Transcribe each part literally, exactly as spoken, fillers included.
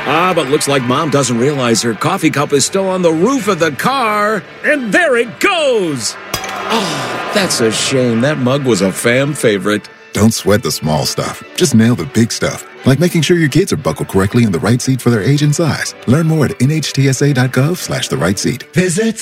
Ah, but looks like Mom doesn't realize her coffee cup is still on the roof of the car. And there it goes. Oh, that's a shame. That mug was a fam favorite. Don't sweat the small stuff. Just nail the big stuff, like making sure your kids are buckled correctly in the right seat for their age and size. Learn more at nhtsa.gov slash the right seat. Visit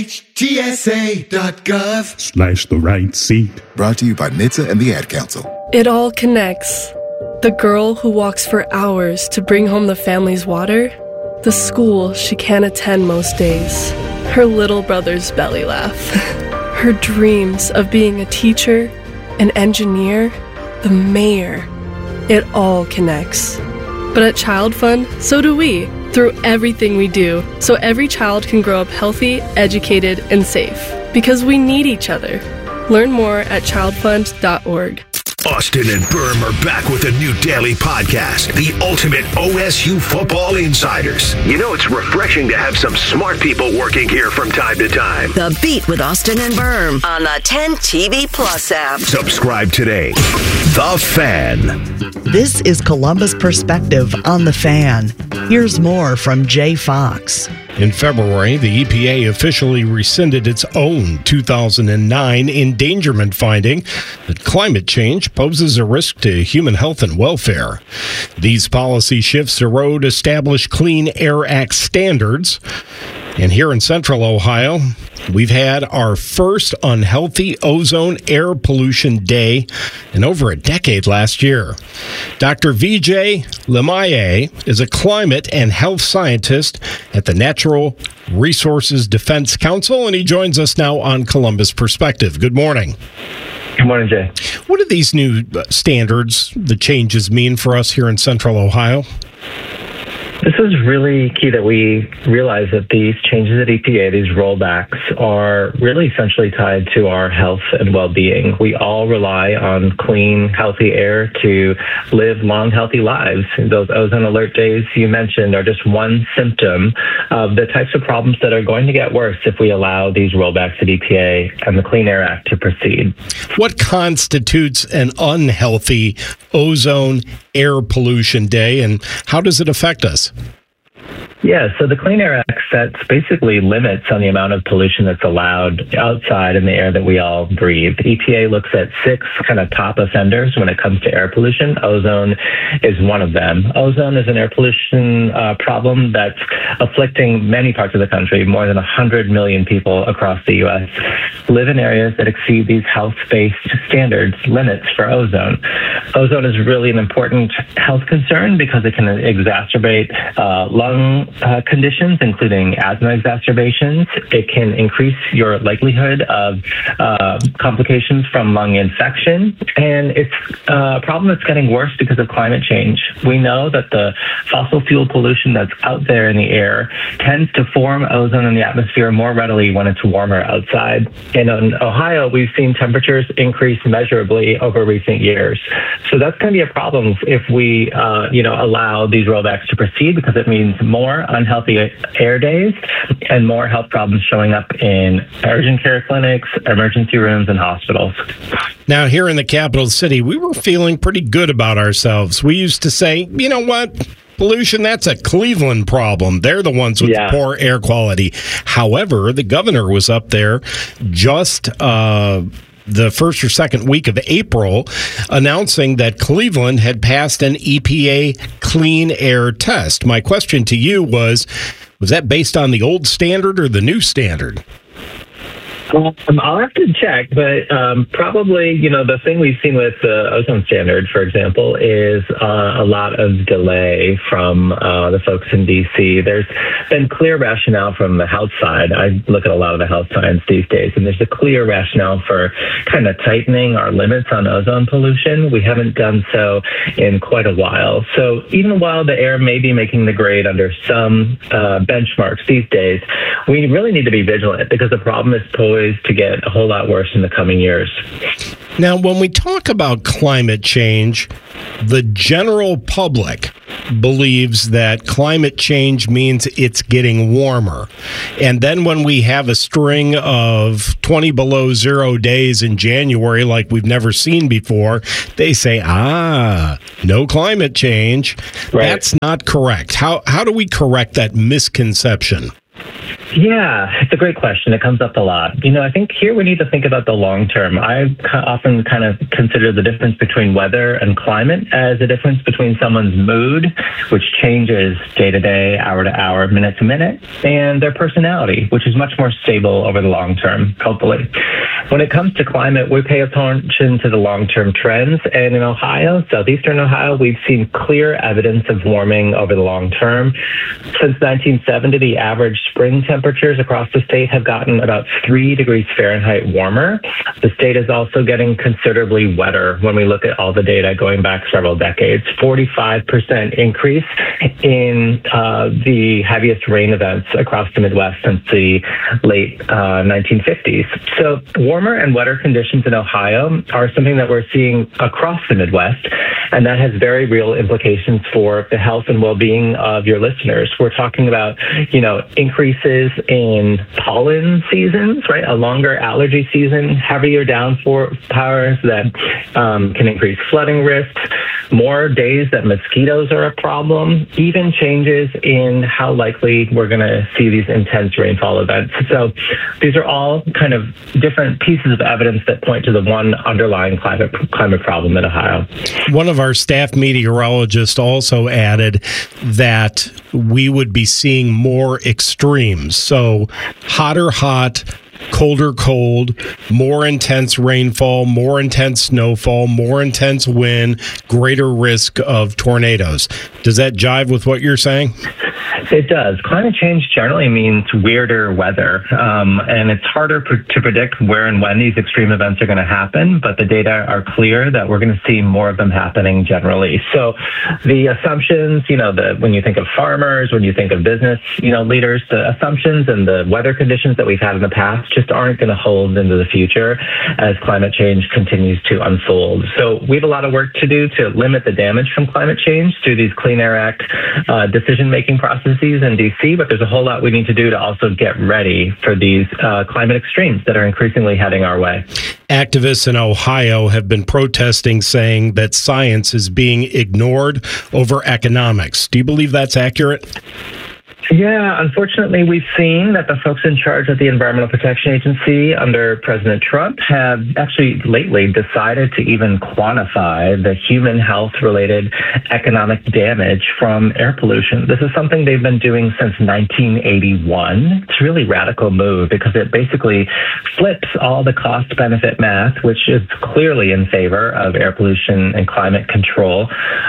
nhtsa.gov slash the right seat. Brought to you by N H T S A and the Ad Council. It all connects. The girl who walks for hours to bring home the family's water. The school she can't attend most days. Her little brother's belly laugh. Her dreams of being a teacher, an engineer, the mayor. It all connects. But at Child Fund, so do we, through everything we do, so every child can grow up healthy, educated, and safe. Because we need each other. Learn more at child fund dot org. Austin and Berm are back with a new daily podcast, The Ultimate O S U Football Insiders. You know, it's refreshing to have some smart people working here from time to time. The Beat with Austin and Berm on the ten T V Plus app. Subscribe today. The Fan. This is Columbus Perspective on The Fan. Here's more from Jay Fox. In February, the E P A officially rescinded its own two thousand nine endangerment finding that climate change poses a risk to human health and welfare. These policy shifts erode established Clean Air Act standards. And here in Central Ohio, we've had our first unhealthy ozone air pollution day in over a decade last year. Doctor Vijay Limaye is a climate and health scientist at the Natural Resources Defense Council, and he joins us now on Columbus Perspective. Good morning. Good morning, Jay. What do these new standards, the changes, mean for us here in Central Ohio? This is really key that we realize that these changes at E P A, these rollbacks, are really essentially tied to our health and well-being. We all rely on clean, healthy air to live long, healthy lives. Those ozone alert days you mentioned are just one symptom of the types of problems that are going to get worse if we allow these rollbacks at E P A and the Clean Air Act to proceed. What constitutes an unhealthy ozone air pollution day, and how does it affect us? Yeah, so the Clean Air Act sets basically limits on the amount of pollution that's allowed outside in the air that we all breathe. E P A looks at six kind of top offenders when it comes to air pollution. Ozone is one of them. Ozone is an air pollution uh, problem that's afflicting many parts of the country. More than one hundred million people across the U S live in areas that exceed these health-based standards, limits for ozone. Ozone is really an important health concern because it can exacerbate uh, lung Uh, conditions, including asthma exacerbations. It can increase your likelihood of uh, complications from lung infection. And it's a problem that's getting worse because of climate change. We know that the fossil fuel pollution that's out there in the air tends to form ozone in the atmosphere more readily when it's warmer outside. And in Ohio, we've seen temperatures increase measurably over recent years. So that's going to be a problem if we, uh, you know, allow these rollbacks to proceed, because it means more unhealthy air days and more health problems showing up in urgent care clinics, emergency rooms, and hospitals. Now, here in the capital city, we were feeling pretty good about ourselves. We used to say, you know what? Pollution, that's a Cleveland problem. They're the ones with yeah. poor air quality. However, the governor was up there just uh, the first or second week of April announcing that Cleveland had passed an E P A clean air test. My question to you was, was that based on the old standard or the new standard? Um, I'll have to check, but um, probably, you know, the thing we've seen with the ozone standard, for example, is uh, a lot of delay from uh, the folks in D C. There's been clear rationale from the health side. I look at a lot of the health science these days, and there's a clear rationale for kind of tightening our limits on ozone pollution. We haven't done so in quite a while. So even while the air may be making the grade under some uh, benchmarks these days, we really need to be vigilant, because the problem is posed to get a whole lot worse in the coming years. Now, when we talk about climate change, the general public believes that climate change means it's getting warmer. And then when we have a string of twenty below zero days in January like we've never seen before, they say, ah, no climate change. Right. That's not correct. How how do we correct that misconception? Yeah, it's a great question. It comes up a lot. You know, I think here we need to think about the long term. I often kind of consider the difference between weather and climate as a difference between someone's mood, which changes day to day, hour to hour, minute to minute, and their personality, which is much more stable over the long term, hopefully. When it comes to climate, we pay attention to the long-term trends. And in Ohio, southeastern Ohio, we've seen clear evidence of warming over the long term. Since nineteen seventy, the average spring temperatures across the state have gotten about three degrees Fahrenheit warmer. The state is also getting considerably wetter when we look at all the data going back several decades. forty-five percent increase in uh, the heaviest rain events across the Midwest since the late uh, nineteen fifties. So warmer and wetter conditions in Ohio are something that we're seeing across the Midwest, and that has very real implications for the health and well-being of your listeners. We're talking about, you know, increases in pollen seasons, right? A longer allergy season, heavier downpours that um, can increase flooding risks, more days that mosquitoes are a problem, even changes in how likely we're going to see these intense rainfall events. So these are all kind of different pieces of evidence that point to the one underlying climate climate problem in Ohio. One of our staff meteorologists also added that we would be seeing more extremes. So hotter hot, colder cold, more intense rainfall, more intense snowfall, more intense wind, greater risk of tornadoes. Does that jive with what you're saying? It does. Climate change generally means weirder weather, um, and it's harder pr- to predict where and when these extreme events are going to happen, but the data are clear that we're going to see more of them happening generally. So the assumptions, you know, the, when you think of farmers, when you think of business, you know, leaders, the assumptions and the weather conditions that we've had in the past just aren't going to hold into the future as climate change continues to unfold. So we have a lot of work to do to limit the damage from climate change through these Clean Air Act uh, decision-making processes in D C, but there's a whole lot we need to do to also get ready for these uh, climate extremes that are increasingly heading our way. Activists in Ohio have been protesting, saying that science is being ignored over economics. Do you believe that's accurate? Yeah, unfortunately, we've seen that the folks in charge of the Environmental Protection Agency under President Trump have actually lately decided to even quantify the human health-related economic damage from air pollution. This is something they've been doing since nineteen eighty-one. It's a really radical move because it basically flips all the cost-benefit math, which is clearly in favor of air pollution and climate control,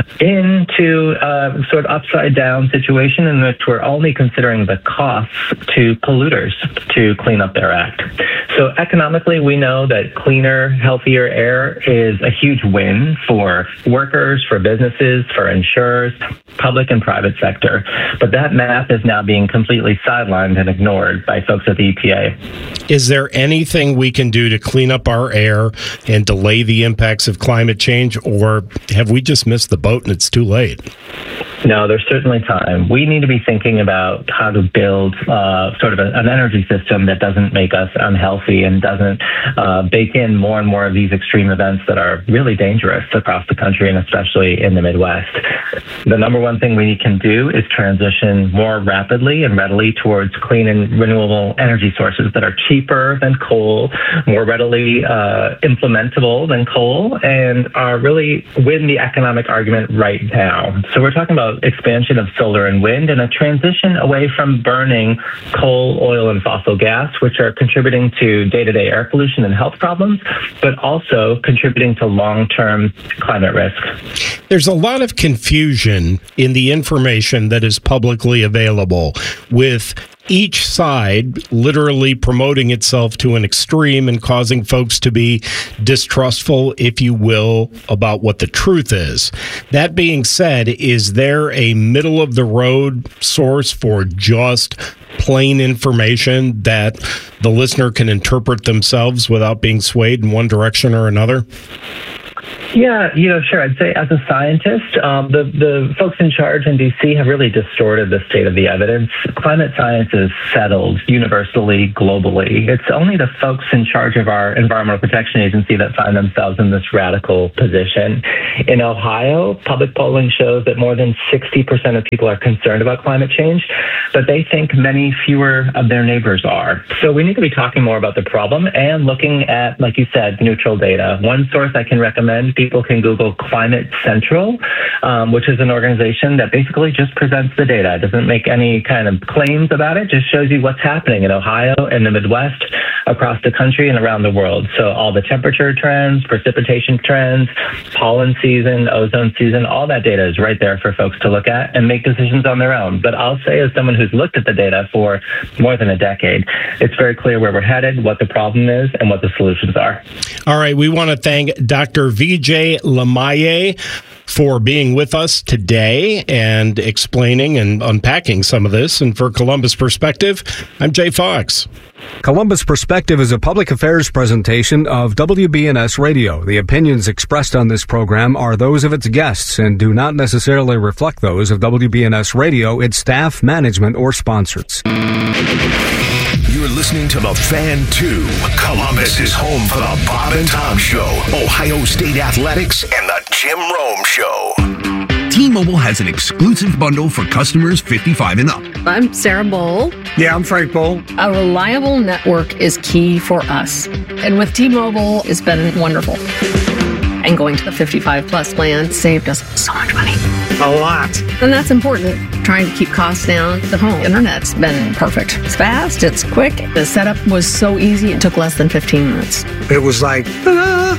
into a sort of upside-down situation in which we're only considering the costs to polluters to clean up their act. So economically, we know that cleaner, healthier air is a huge win for workers, for businesses, for insurers, public and private sector. But that math is now being completely sidelined and ignored by folks at the E P A. Is there anything we can do to clean up our air and delay the impacts of climate change, or have we just missed the boat and it's too late? No, there's certainly time. We need to be thinking about how to build uh, sort of a, an energy system that doesn't make us unhealthy and doesn't uh, bake in more and more of these extreme events that are really dangerous across the country and especially in the Midwest. The number one thing we can do is transition more rapidly and readily towards clean and renewable energy sources that are cheaper than coal, more readily uh, implementable than coal, and are really win the economic argument right now. So we're talking about expansion of solar and wind and a transition away from burning coal, oil, and fossil gas, which are contributing to day-to-day air pollution and health problems, but also contributing to long-term climate risk. There's a lot of confusion in the information that is publicly available with each side literally promoting itself to an extreme and causing folks to be distrustful, if you will, about what the truth is. That being said, is there a middle-of-the-road source for just plain information that the listener can interpret themselves without being swayed in one direction or another? Yeah, you know, sure. I'd say as a scientist, um, the, the folks in charge in D C have really distorted the state of the evidence. Climate science is settled universally, globally. It's only the folks in charge of our Environmental Protection Agency that find themselves in this radical position. In Ohio, public polling shows that more than sixty percent of people are concerned about climate change, but they think many fewer of their neighbors are. So we need to be talking more about the problem and looking at, like you said, neutral data. One source I can recommend, people can Google Climate Central, um, which is an organization that basically just presents the data. It doesn't make any kind of claims about it, just shows you what's happening in Ohio and the Midwest, across the country and around the world. So all the temperature trends, precipitation trends, pollen season, ozone season, all that data is right there for folks to look at and make decisions on their own. But I'll say, as someone who's looked at the data for more than a decade, it's very clear where we're headed, what the problem is, and what the solutions are. All right, we want to thank Doctor Vijay Lamaye for being with us today and explaining and unpacking some of this. And for Columbus Perspective, I'm Jay Fox. Columbus Perspective is a public affairs presentation of W B N S Radio. The opinions expressed on this program are those of its guests and do not necessarily reflect those of W B N S Radio, its staff, management, or sponsors. You're listening to The Fan two. Columbus is home for the Bob and Tom Show, Ohio State Athletics, and the Jim Rome Show. T-Mobile has an exclusive bundle for customers fifty-five and up. I'm Sarah Bowl. Yeah, I'm Frank Bowl. A reliable network is key for us. And with T-Mobile, it's been wonderful. And going to the fifty-five plus plan saved us so much money. A lot. And that's important. Trying to keep costs down. The home internet's been perfect. It's fast, it's quick. The setup was so easy, it took less than fifteen minutes. It was like, ta-da!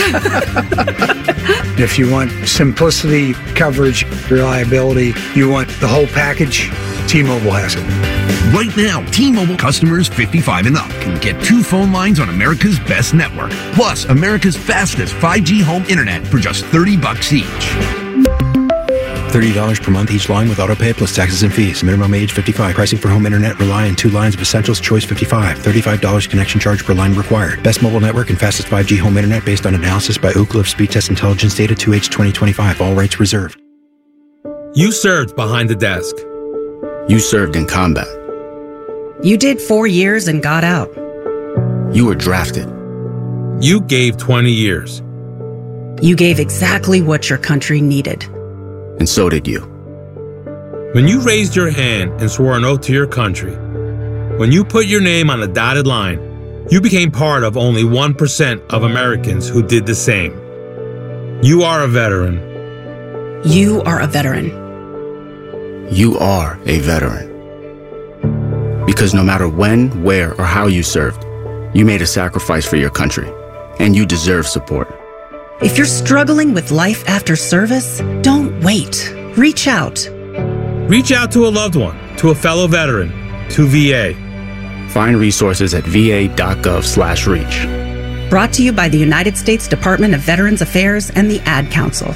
If you want simplicity, coverage, reliability, you want the whole package, T-Mobile has it. Right now, T-Mobile customers fifty-five and up can get two phone lines on America's best network, plus America's fastest five G home internet for just thirty bucks each. thirty dollars per month each line with autopay plus taxes and fees. Minimum age fifty-five. Pricing for home internet rely on two lines of Essentials Choice fifty-five. thirty-five dollars connection charge per line required. Best mobile network and fastest five G home internet based on analysis by Ookla of Speed Test Intelligence data two H twenty twenty-five. All rights reserved. You served behind the desk. You served in combat. You did four years and got out. You were drafted. You gave twenty years. You gave exactly what your country needed. And so did you. When you raised your hand and swore an oath to your country, when you put your name on a dotted line, you became part of only one percent of Americans who did the same. You are a veteran. You are a veteran. You are a veteran. Because no matter when, where, or how you served, you made a sacrifice for your country, and you deserve support. If you're struggling with life after service, don't wait. Reach out. Reach out to a loved one, to a fellow veteran, to V A. Find resources at va.gov slash reach. Brought to you by the United States Department of Veterans Affairs and the Ad Council.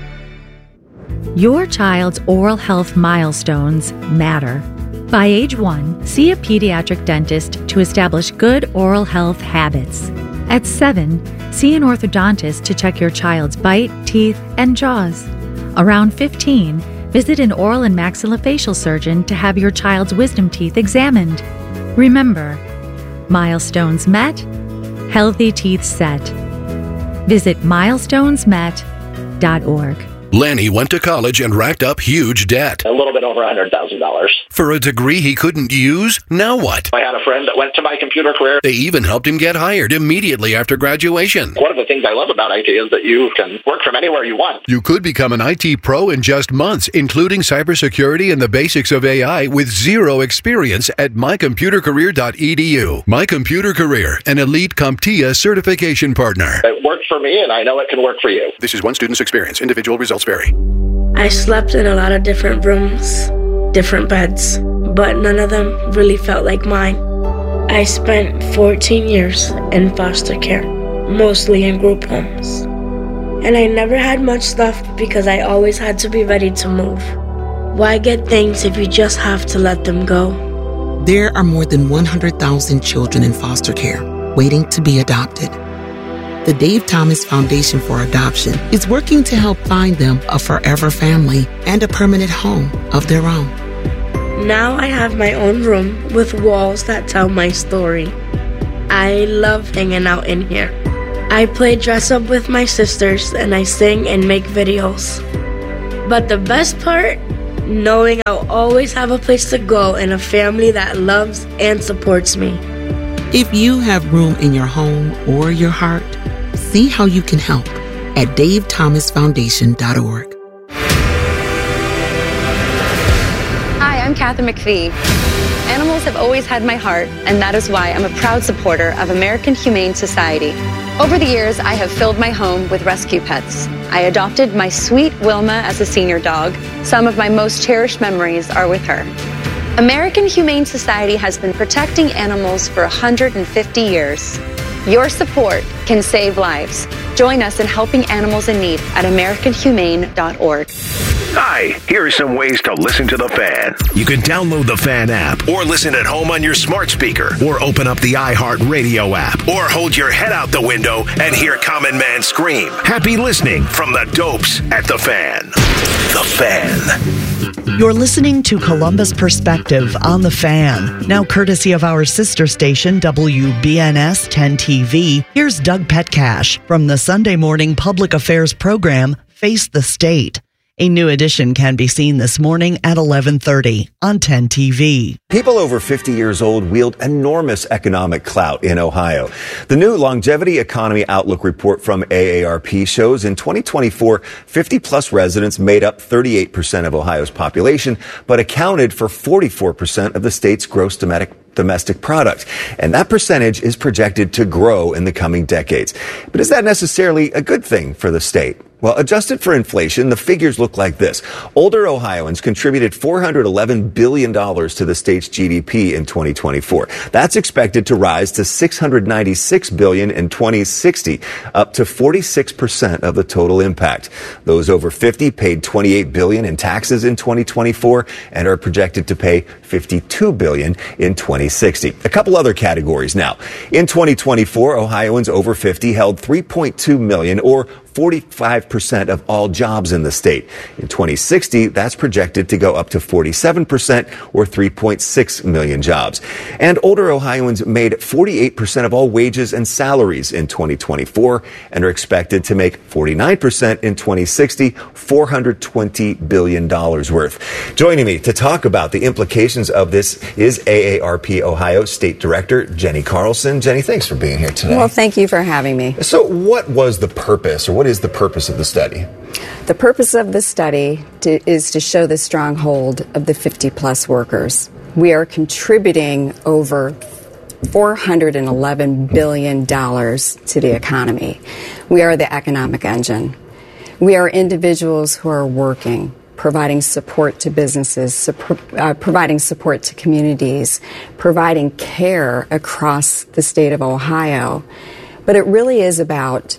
Your child's oral health milestones matter. By age one, see a pediatric dentist to establish good oral health habits. At seven, see an orthodontist to check your child's bite, teeth, and jaws. Around fifteen, visit an oral and maxillofacial surgeon to have your child's wisdom teeth examined. Remember, milestones met, healthy teeth set. Visit milestones met dot org. Lanny went to college and racked up huge debt. A little bit over one hundred thousand dollars. For a degree he couldn't use? Now what? I had a friend that went to My Computer Career. They even helped him get hired immediately after graduation. One of the things I love about I T is that you can work from anywhere you want. You could become an I T pro in just months, including cybersecurity and the basics of A I with zero experience at my computer career dot e d u. My Computer Career, an elite CompTIA certification partner. It worked for me, and I know it can work for you. This is one student's experience. Individual results vary. I slept in a lot of different rooms, different beds, but none of them really felt like mine. I spent fourteen years in foster care, mostly in group homes. And I never had much stuff because I always had to be ready to move. Why get things if you just have to let them go? There are more than one hundred thousand children in foster care waiting to be adopted. The Dave Thomas Foundation for Adoption is working to help find them a forever family and a permanent home of their own. Now I have my own room with walls that tell my story. I love hanging out in here. I play dress up with my sisters and I sing and make videos. But the best part? Knowing I'll always have a place to go and a family that loves and supports me. If you have room in your home or your heart, see how you can help at dave thomas foundation dot org. Hi, I'm Kathy McPhee. Animals have always had my heart, and that is why I'm a proud supporter of American Humane Society. Over the years, I have filled my home with rescue pets. I adopted my sweet Wilma as a senior dog. Some of my most cherished memories are with her. American Humane Society has been protecting animals for one hundred fifty years. Your support can save lives. Join us in helping animals in need at american humane dot org. Hi, here are some ways to listen to The Fan. You can download the Fan app or listen at home on your smart speaker or open up the iHeartRadio app or hold your head out the window and hear Common Man scream. Happy listening from the dopes at The Fan. The Fan. You're listening to Columbus Perspective on The Fan. Now, courtesy of our sister station, W B N S ten T V, here's Doug Petcash from the Sunday morning public affairs program, Face the State. A new edition can be seen this morning at eleven thirty on ten T V. People over fifty years old wield enormous economic clout in Ohio. The new Longevity Economy Outlook report from A A R P shows in twenty twenty-four, fifty-plus residents made up thirty-eight percent of Ohio's population, but accounted for forty-four percent of the state's gross domestic domestic product. And that percentage is projected to grow in the coming decades. But is that necessarily a good thing for the state? Well, adjusted for inflation, the figures look like this. Older Ohioans contributed four hundred eleven billion dollars to the state's G D P in twenty twenty-four. That's expected to rise to six hundred ninety-six billion dollars in twenty sixty, up to forty-six percent of the total impact. Those over fifty paid twenty-eight billion dollars in taxes in twenty twenty-four and are projected to pay fifty-two billion dollars in twenty sixty. A couple other categories now. In twenty twenty-four, Ohioans over fifty held three point two million, or forty-five percent of all jobs in the state. In twenty sixty, that's projected to go up to forty-seven percent, or three point six million jobs. And older Ohioans made forty-eight percent of all wages and salaries in twenty twenty-four and are expected to make forty-nine percent in twenty sixty, four hundred twenty billion dollars worth. Joining me to talk about the implications of this is A A R P Ohio State Director Jenny Carlson. Jenny, thanks for being here today. Well, thank you for having me. So what was the purpose, or what is the purpose of the study? The purpose of the study to, is to show the stronghold of the fifty-plus workers. We are contributing over four hundred eleven billion dollars to the economy. We are the economic engine. We are individuals who are working, providing support to businesses, supp- uh, providing support to communities, providing care across the state of Ohio. But it really is about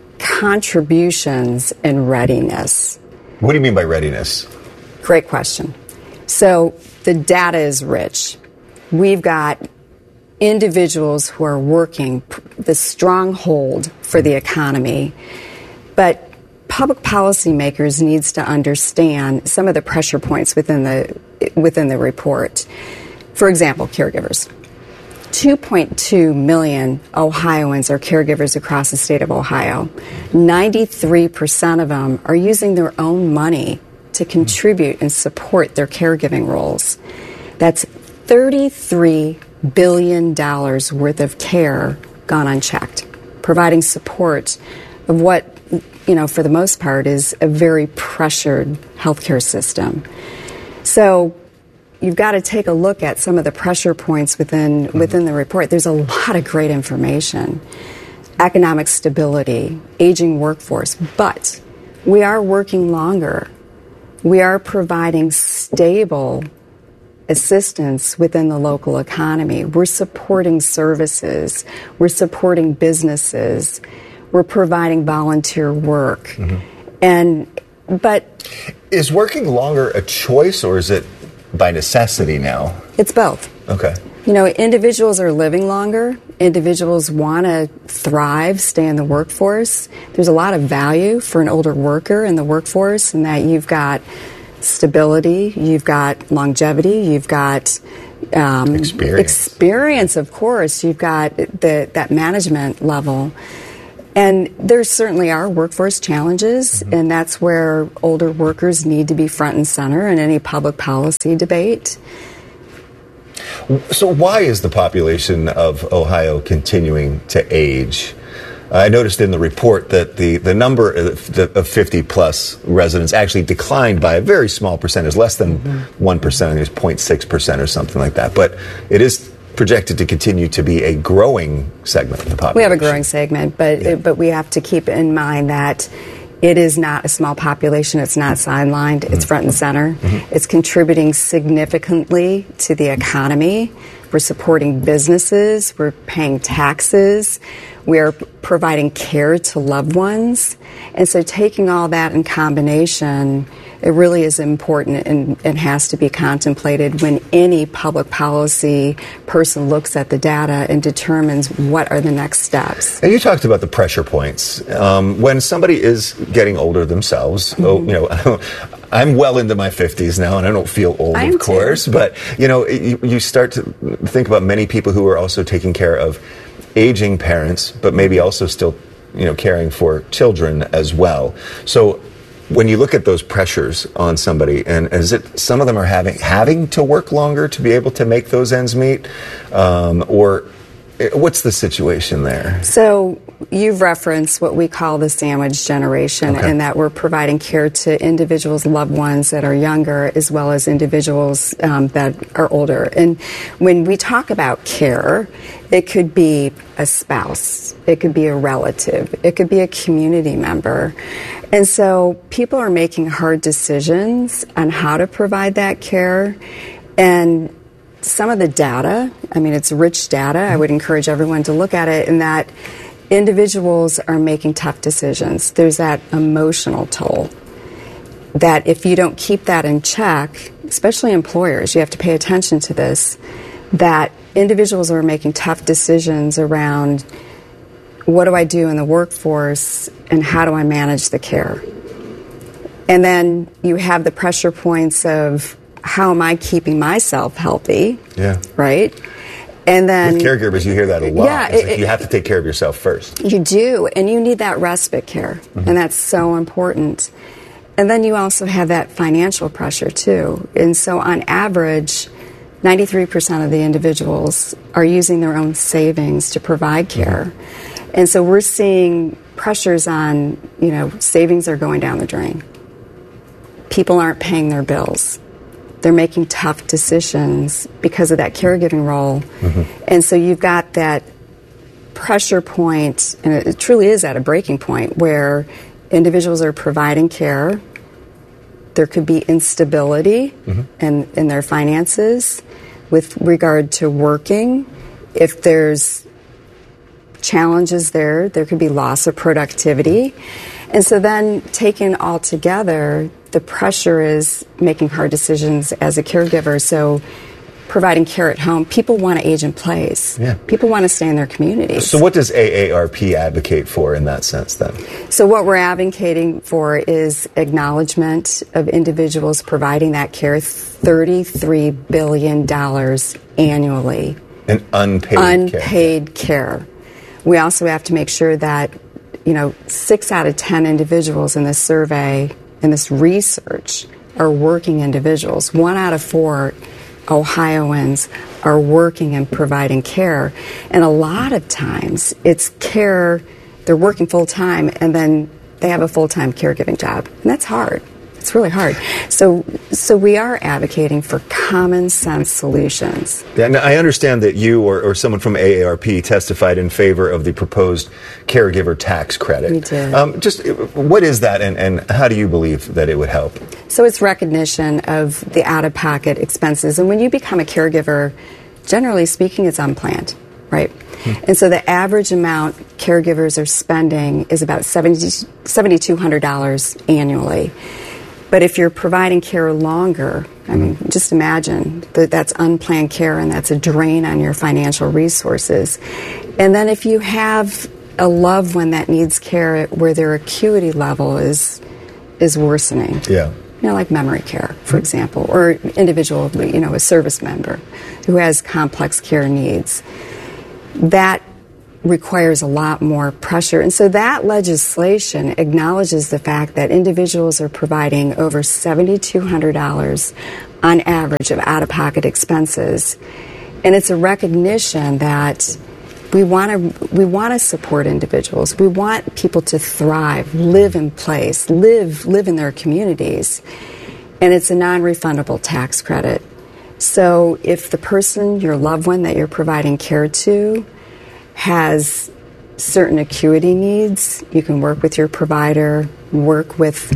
contributions and readiness. What do you mean by readiness? Great question. So the data is rich. We've got individuals who are working the stronghold for the economy, but public policymakers needs to understand some of the pressure points within the within the report. For example, caregivers. two point two million Ohioans are caregivers across the state of Ohio. ninety-three percent of them are using their own money to contribute and support their caregiving roles. That's thirty-three billion dollars worth of care gone unchecked, providing support of what, you know, for the most part is a very pressured healthcare system. So you've got to take a look at some of the pressure points within mm-hmm. within the report. There's a lot of great information. Economic stability, aging workforce, but we are working longer. We are providing stable assistance within the local economy. We're supporting services. We're supporting businesses. We're providing volunteer work. Mm-hmm. And, but... Is working longer a choice, or is it by necessity now? It's both. Okay. You know, individuals are living longer. Individuals want to thrive, stay in the workforce. There's a lot of value for an older worker in the workforce in that you've got stability, you've got longevity, you've got um, experience. experience, of course. You've got the, that management level. And there certainly are workforce challenges, mm-hmm. and that's where older workers need to be front and center in any public policy debate. So why is the population of Ohio continuing to age? I noticed in the report that the, the number of fifty-plus residents actually declined by a very small percentage, less than mm-hmm. one percent, I think it's zero point six percent or something like that. But it is projected to continue to be a growing segment of the population. We have a growing segment, but Yeah. but we have to keep in mind that it is not a small population. It's not sidelined. Mm-hmm. It's front and center. Mm-hmm. It's contributing significantly to the economy. We're supporting businesses. We're paying taxes. We are providing care to loved ones. And so taking all that in combination, it really is important and, and has to be contemplated when any public policy person looks at the data and determines what are the next steps. And you talked about the pressure points. Um, when somebody is getting older themselves, mm-hmm. oh, you know, I'm well into my fifties now, and I don't feel old, I'm of course. too. But, you know, you, you start to think about many people who are also taking care of aging parents, but maybe also still, you know, caring for children as well. So when you look at those pressures on somebody, and is it some of them are having having to work longer to be able to make those ends meet, um, or what's the situation there? So you've referenced what we call the sandwich generation, Okay. and that we're providing care to individuals, loved ones that are younger, as well as individuals um, that are older. And when we talk about care, it could be a spouse, it could be a relative, it could be a community member. And so people are making hard decisions on how to provide that care. And some of the data, I mean, it's rich data. I would encourage everyone to look at it, in that individuals are making tough decisions. There's that emotional toll that if you don't keep that in check, especially employers, you have to pay attention to this, that individuals are making tough decisions around what do I do in the workforce and how do I manage the care. And then you have the pressure points of how am I keeping myself healthy, Yeah. right? And then With caregivers, you hear that a lot. Yeah, It's it- like you have to take care of yourself first. You do, and you need that respite care, Mm-hmm. and that's so important. And then you also have that financial pressure too. And so on average, ninety-three percent of the individuals are using their own savings to provide care. Mm-hmm. And so we're seeing pressures on, you know, savings are going down the drain. People aren't paying their bills. They're making tough decisions because of that caregiving role. Mm-hmm. And so you've got that pressure point, and it truly is at a breaking point, where individuals are providing care. There could be instability mm-hmm. in, in their finances with regard to working. If there's challenges there, there could be loss of productivity. And so then taken all together, the pressure is making hard decisions as a caregiver. So providing care at home, people want to age in place. Yeah. People want to stay in their communities. So what does A A R P advocate for in that sense then? So what we're advocating for is acknowledgement of individuals providing that care, thirty-three billion dollars annually. An unpaid, Unpaid care. care. We also have to make sure that, you know, six out of ten individuals in this survey, in this research, are working individuals. One out of four Ohioans are working and providing care. And a lot of times it's care, they're working full time and then they have a full time caregiving job. And that's hard. It's It's really hard. So, so we are advocating for common sense solutions. Yeah, and I understand that you or, or someone from A A R P testified in favor of the proposed caregiver tax credit. We did. Um, just what is that, and, and how do you believe that it would help? So it's recognition of the out-of-pocket expenses. And when you become a caregiver, generally speaking, it's unplanned, right? Hmm. And so the average amount caregivers are spending is about seven thousand two hundred dollars annually. But if you're providing care longer, I mean, just imagine that that's unplanned care and that's a drain on your financial resources. And then if you have a loved one that needs care where their acuity level is is worsening. Yeah. You know, like memory care, for example, or individual, you know, a service member who has complex care needs. That requires a lot more pressure. And so that legislation acknowledges the fact that individuals are providing over seven thousand two hundred dollars on average of out-of-pocket expenses. And it's a recognition that we want to we want to support individuals. We want people to thrive, live in place, live live in their communities. And it's a non-refundable tax credit. So if the person, your loved one that you're providing care to, has certain acuity needs, you can work with your provider, work with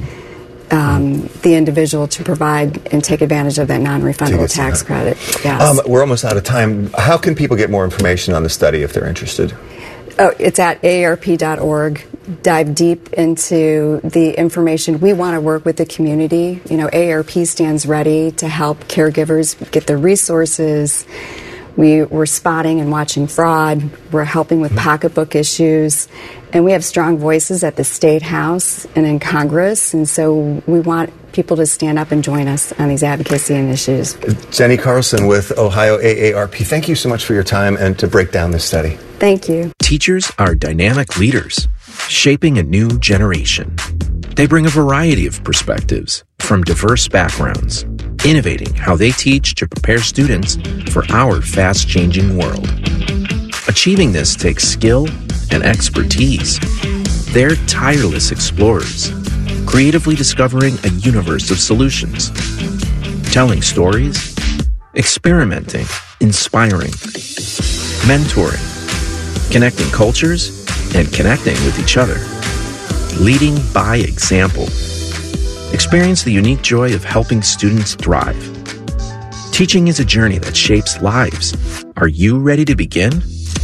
um, the individual to provide and take advantage of that non-refundable tax credit. Yes. Um, we're almost out of time. How can people get more information on the study if they're interested? Oh, it's at A A R P dot org. Dive deep into the information. We want to work with the community. You know, A A R P stands ready to help caregivers get the resources. We, we're spotting and watching fraud. We're helping with pocketbook issues. And we have strong voices at the State House and in Congress. And so we want people to stand up and join us on these advocacy initiatives. Jenny Carlson with Ohio A A R P, thank you so much for your time and to break down this study. Thank you. Teachers are dynamic leaders, shaping a new generation. They bring a variety of perspectives from diverse backgrounds, innovating how they teach to prepare students for our fast-changing world. Achieving this takes skill and expertise. They're tireless explorers, creatively discovering a universe of solutions, telling stories, experimenting, inspiring, mentoring, connecting cultures, and connecting with each other, leading by example. Experience the unique joy of helping students thrive. Teaching is a journey that shapes lives. Are you ready to begin?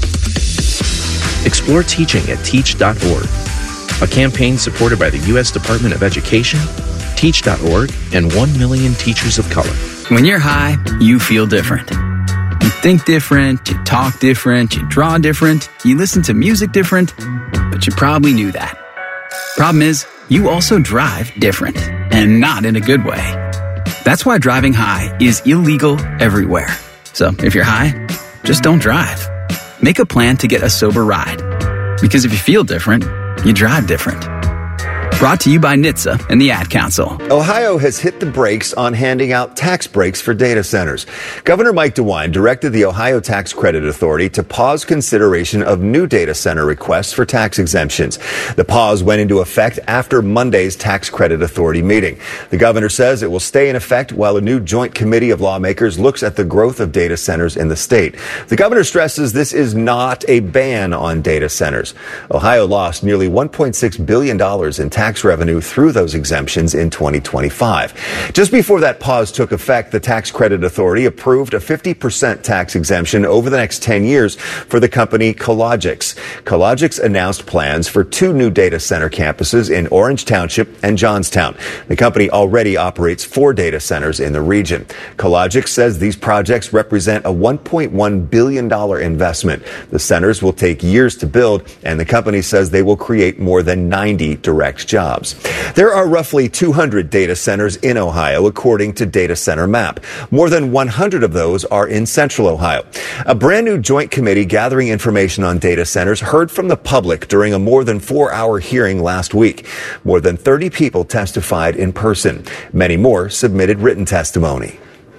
Explore teaching at teach dot org, a campaign supported by the U S Department of Education, teach dot org, and one million teachers of color. When you're high, you feel different. You think different, you talk different, you draw different, you listen to music different, but you probably knew that. Problem is, you also drive different, and not in a good way. That's why driving high is illegal everywhere. So if you're high, just don't drive. Make a plan to get a sober ride. Because if you feel different, you drive different. Brought to you by N H T S A and the Ad Council. Ohio has hit the brakes on handing out tax breaks for data centers. Governor Mike DeWine directed the Ohio Tax Credit Authority to pause consideration of new data center requests for tax exemptions. The pause went into effect after Monday's Tax Credit Authority meeting. The governor says it will stay in effect while a new joint committee of lawmakers looks at the growth of data centers in the state. The governor stresses this is not a ban on data centers. Ohio lost nearly one point six billion dollars in tax revenue through those exemptions in twenty twenty-five. Just before that pause took effect, the Tax Credit Authority approved a fifty percent tax exemption over the next ten years for the company Cologix. Cologix announced plans for two new data center campuses in Orange Township and Johnstown. The company already operates four data centers in the region. Cologix says these projects represent a one point one billion dollars investment. The centers will take years to build, and the company says they will create more than ninety direct jobs. Jobs. There are roughly two hundred data centers in Ohio, according to Data Center Map. More than one hundred of those are in central Ohio. A brand new joint committee gathering information on data centers heard from the public during a more than four-hour hearing last week. More than thirty people testified in person. Many more submitted written testimony.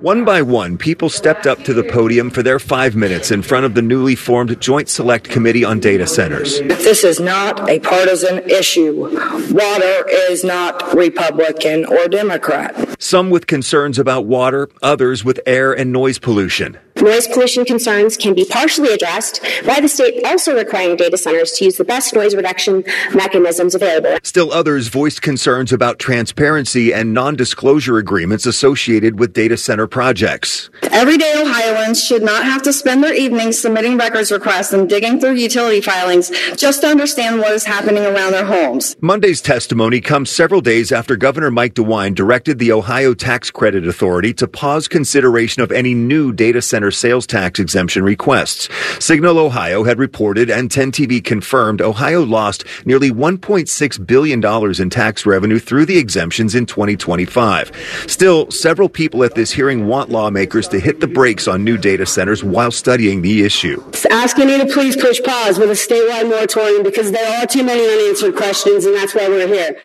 One by one, people stepped up to the podium for their five minutes in front of the newly formed Joint Select Committee on Data Centers. This is not a partisan issue. Water is not Republican or Democrat. Some with concerns about water, others with air and noise pollution. Noise pollution concerns can be partially addressed by the state also requiring data centers to use the best noise reduction mechanisms available. Still others voiced concerns about transparency and non-disclosure agreements associated with data center projects. Everyday Ohioans should not have to spend their evenings submitting records requests and digging through utility filings just to understand what is happening around their homes. Monday's testimony comes several days after Governor Mike DeWine directed the Ohio Tax Credit Authority to pause consideration of any new data center sales tax exemption requests. Signal Ohio had reported and ten T V confirmed Ohio lost nearly one point six billion dollars in tax revenue through the exemptions in twenty twenty-five. Still, several people at this hearing want lawmakers to hit the brakes on new data centers while studying the issue. Asking you to please push pause with a statewide moratorium because there are too many unanswered questions, and that's why we're here.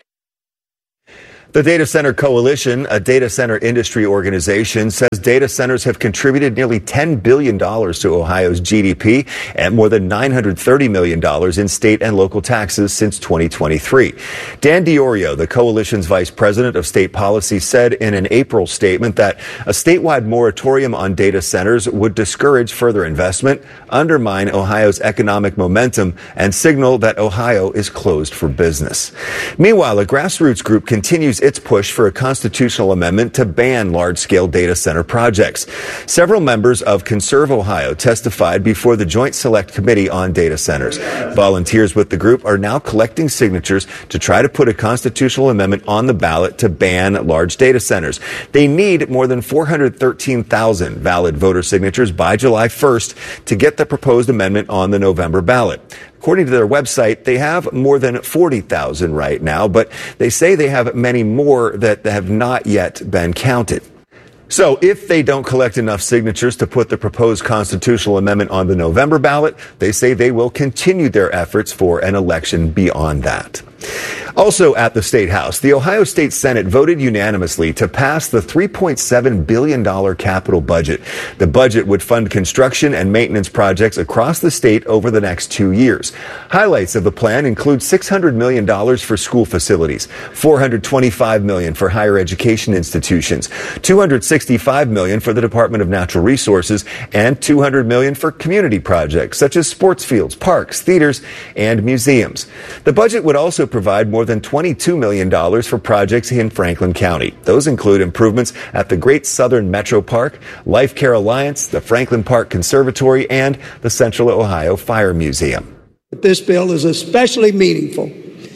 The Data Center Coalition, a data center industry organization, says data centers have contributed nearly ten billion dollars to Ohio's G D P and more than nine hundred thirty million dollars in state and local taxes since twenty twenty-three. Dan Diorio, the coalition's vice president of state policy, said in an April statement that a statewide moratorium on data centers would discourage further investment, undermine Ohio's economic momentum, and signal that Ohio is closed for business. Meanwhile, a grassroots group continues its push for a constitutional amendment to ban large-scale data center projects. Several members of Conserve Ohio testified before the Joint Select Committee on Data Centers. Volunteers with the group are now collecting signatures to try to put a constitutional amendment on the ballot to ban large data centers. They need more than four hundred thirteen thousand valid voter signatures by July first to get the proposed amendment on the November ballot. According to their website, they have more than forty thousand right now, but they say they have many more that have not yet been counted. So if they don't collect enough signatures to put the proposed constitutional amendment on the November ballot, they say they will continue their efforts for an election beyond that. Also at the State House, the Ohio State Senate voted unanimously to pass the three point seven billion dollars capital budget. The budget would fund construction and maintenance projects across the state over the next two years. Highlights of the plan include six hundred million dollars for school facilities, four hundred twenty-five million dollars for higher education institutions, two hundred sixty-five million dollars for the Department of Natural Resources, and two hundred million dollars for community projects such as sports fields, parks, theaters, and museums. The budget would also provide more than twenty-two million dollars for projects in Franklin County. Those include improvements at the Great Southern Metro Park, Life Care Alliance, the Franklin Park Conservatory, and the Central Ohio Fire Museum. This bill is especially meaningful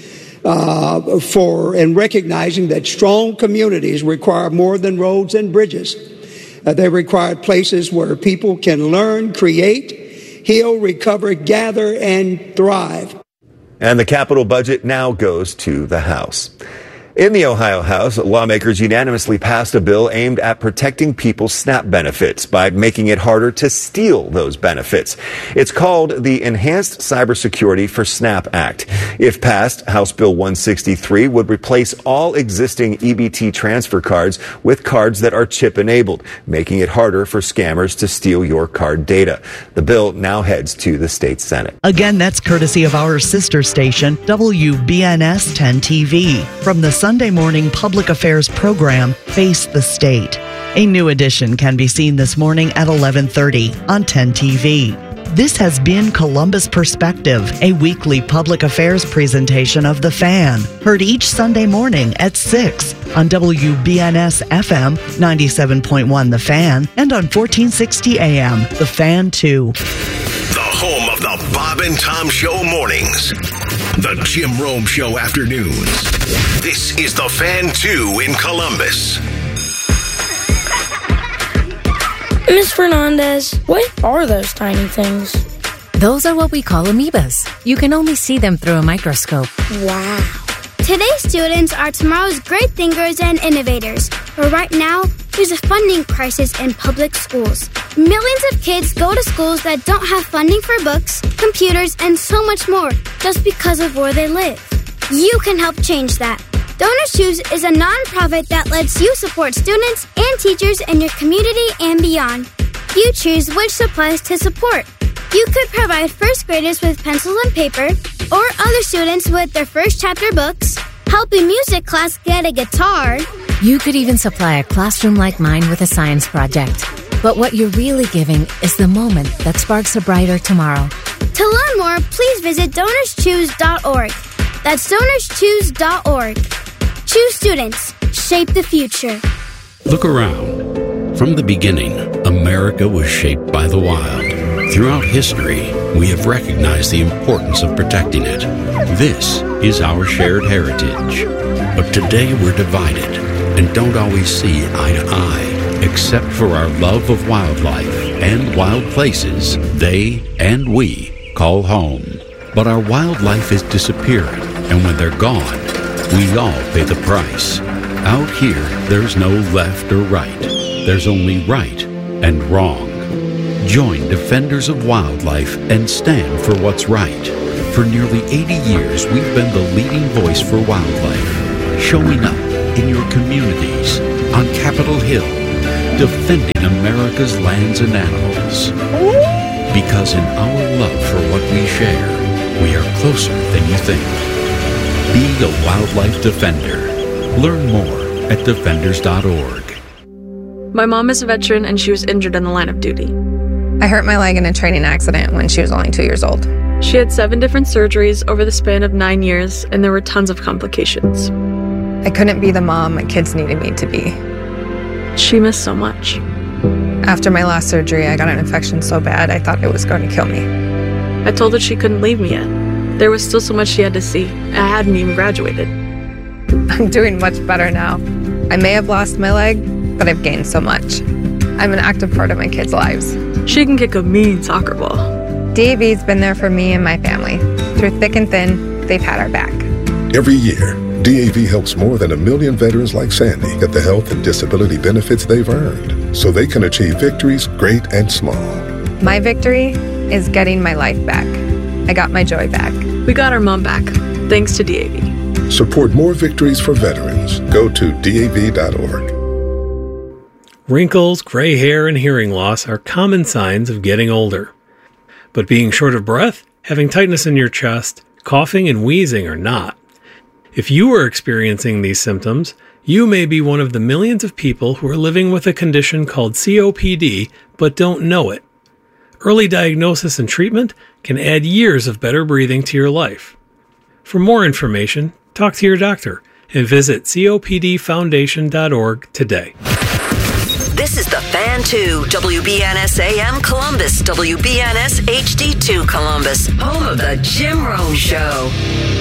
uh, for in recognizing that strong communities require more than roads and bridges. Uh, they require places where people can learn, create, heal, recover, gather, and thrive. And the capital budget now goes to the House. In the Ohio House, lawmakers unanimously passed a bill aimed at protecting people's SNAP benefits by making it harder to steal those benefits. It's called the Enhanced Cybersecurity for SNAP Act. If passed, House Bill one sixty-three would replace all existing E B T transfer cards with cards that are chip-enabled, making it harder for scammers to steal your card data. The bill now heads to the state Senate. Again, that's courtesy of our sister station, W B N S ten T V. From the Sunday morning public affairs program, Face the State. A new edition can be seen this morning at eleven thirty on ten T V. This has been Columbus Perspective, a weekly public affairs presentation of The Fan, heard each Sunday morning at six on W B N S F M ninety-seven point one The Fan and on fourteen sixty A M The Fan two. The home of the Bob and Tom Show mornings. The Jim Rome Show afternoons. This is The Fan two in Columbus. Miss Fernandez, what are those tiny things? Those are what we call amoebas. You can only see them through a microscope. Wow. Today's students are tomorrow's great thinkers and innovators. But right now, there's a funding crisis in public schools. Millions of kids go to schools that don't have funding for books, computers, and so much more just because of where they live. You can help change that. Donors Choose is a nonprofit that lets you support students and teachers in your community and beyond. You choose which supplies to support. You could provide first graders with pencils and paper, or other students with their first chapter books, help a music class get a guitar. You could even supply a classroom like mine with a science project. But what you're really giving is the moment that sparks a brighter tomorrow. To learn more, please visit donors choose dot org. That's donors choose dot org. Choose students. Shape the future. Look around. From the beginning, America was shaped by the wild. Throughout history, we have recognized the importance of protecting it. This is our shared heritage. But today we're divided and don't always see eye to eye, except for our love of wildlife and wild places they and we call home. But our wildlife is disappearing, and when they're gone, we all pay the price. Out here, there's no left or right. There's only right and wrong. Join Defenders of Wildlife and stand for what's right. For nearly eighty years, we've been the leading voice for wildlife, showing up in your communities, on Capitol Hill, defending America's lands and animals. Because in our love for what we share, we are closer than you think. Be a wildlife defender. Learn more at defenders dot org. My mom is a veteran and she was injured in the line of duty. I hurt my leg in a training accident when she was only two years old. She had seven different surgeries over the span of nine years, and there were tons of complications. I couldn't be the mom my kids needed me to be. She missed so much. After my last surgery, I got an infection so bad I thought it was going to kill me. I told her she couldn't leave me yet. There was still so much she had to see. I hadn't even graduated. I'm doing much better now. I may have lost my leg, but I've gained so much. I'm an active part of my kids' lives. She can kick a mean soccer ball. D A V's been there for me and my family. Through thick and thin, they've had our back. Every year, D A V helps more than a million veterans like Sandy get the health and disability benefits they've earned, so they can achieve victories great and small. My victory is getting my life back. I got my joy back. We got our mom back, thanks to D A V. Support more victories for veterans. Go to D A V dot org. Wrinkles, gray hair, and hearing loss are common signs of getting older. But being short of breath, having tightness in your chest, coughing, and wheezing are not. If you are experiencing these symptoms, you may be one of the millions of people who are living with a condition called C O P D but don't know it. Early diagnosis and treatment can add years of better breathing to your life. For more information, talk to your doctor and visit copd foundation dot org today. This is the Fan two, W B N S A M Columbus, W B N S H D two Columbus, home of the Jim Rome Show.